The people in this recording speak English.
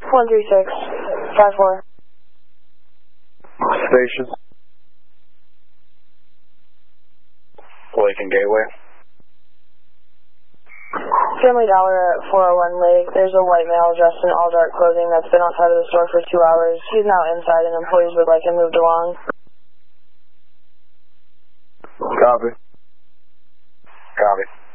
13654. Station. Lake and Gateway. Family Dollar at 401 Lake. There's a white male dressed in all dark clothing that's been outside of the store for 2 hours. He's now inside and employees would like him moved along. Copy. Copy.